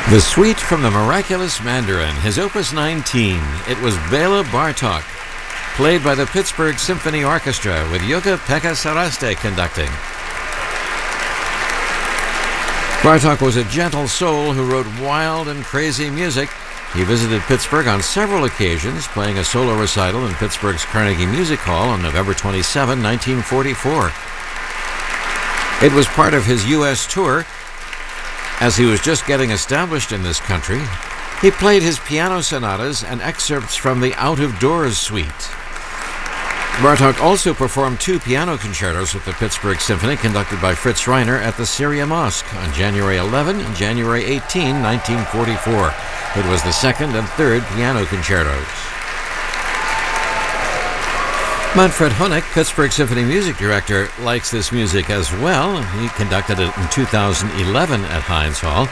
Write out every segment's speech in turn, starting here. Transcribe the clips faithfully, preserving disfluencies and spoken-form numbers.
The Suite from the Miraculous Mandarin, his Opus nineteen. It was Bela Bartok, played by the Pittsburgh Symphony Orchestra with Jukka-Pekka Saraste conducting. Bartok was a gentle soul who wrote wild and crazy music. He visited Pittsburgh on several occasions, playing a solo recital in Pittsburgh's Carnegie Music Hall on November twenty-seventh, nineteen forty-four. It was part of his U S tour. As he was just getting established in this country, he played his piano sonatas and excerpts from the Out of Doors Suite. Bartok also performed two piano concertos with the Pittsburgh Symphony conducted by Fritz Reiner at the Syria Mosque on January eleventh and January eighteenth, nineteen forty-four. It was the second and third piano concertos. Manfred Honeck, Pittsburgh Symphony music director, likes this music as well. He conducted it in two thousand eleven at Heinz Hall.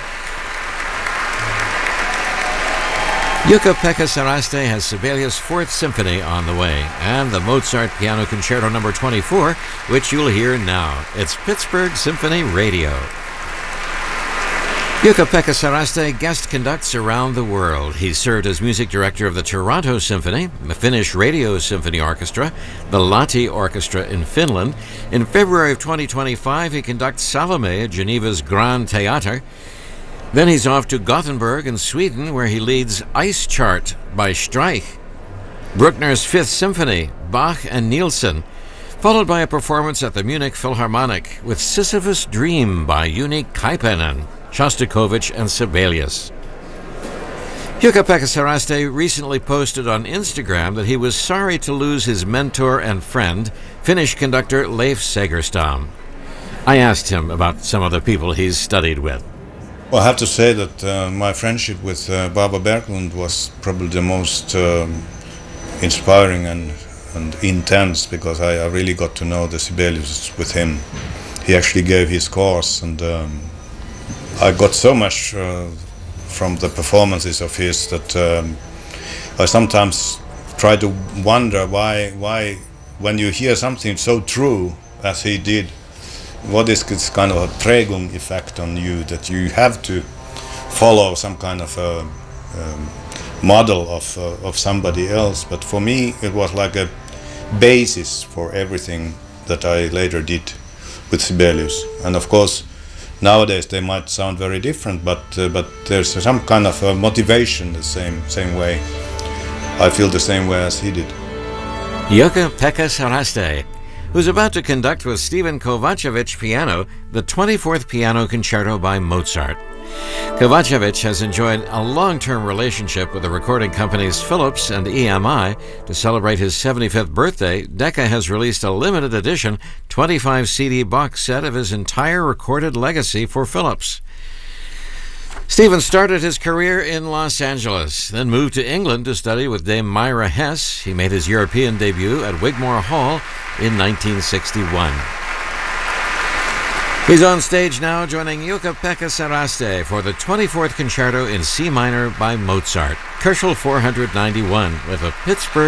Jukka-Pekka Saraste has Sibelius' Fourth Symphony on the way, and the Mozart Piano Concerto number twenty-four, which you'll hear now. It's Pittsburgh Symphony Radio. Jukka-Pekka Saraste guest conducts around the world. He served as music director of the Toronto Symphony, the Finnish Radio Symphony Orchestra, the Lahti Orchestra in Finland. In February of twenty twenty-five, he conducts Salome at Geneva's Grand Theater. Then he's off to Gothenburg in Sweden, where he leads Ice Chart by Streich, Bruckner's Fifth Symphony, Bach and Nielsen, followed by a performance at the Munich Philharmonic with Sisyphus' Dream by Juni Kaipainen, Shostakovich and Sibelius. Jukka-Pekka Saraste recently posted on Instagram that he was sorry to lose his mentor and friend, Finnish conductor Leif Segerstam. I asked him about some of the people he's studied with. Well, I have to say that uh, my friendship with uh, Baba Berglund was probably the most um, inspiring and, and intense, because I, I really got to know the Sibelius with him. He actually gave his course, and um, I got so much uh, from the performances of his that um, I sometimes try to wonder why, why, when you hear something so true as he did, what is this kind of a Prägung effect on you, that you have to follow some kind of a um, model of uh, of somebody else. But for me, it was like a basis for everything that I later did with Sibelius. And of course, nowadays they might sound very different, but uh, but there's some kind of a motivation the same same way. I feel the same way as he did. Jukka-Pekka Saraste, who's about to conduct with Stephen Kovacevic piano the twenty-fourth Piano Concerto by Mozart. Kovacevic has enjoyed a long-term relationship with the recording companies Philips and E M I. To celebrate his seventy-fifth birthday, Decca has released a limited edition twenty-five C D box set of his entire recorded legacy for Philips. Stephen started his career in Los Angeles, then moved to England to study with Dame Myra Hess. He made his European debut at Wigmore Hall in nineteen sixty-one. He's on stage now joining Jukka-Pekka Saraste for the twenty-fourth Concerto in C minor by Mozart, Köchel four ninety-one, with a Pittsburgh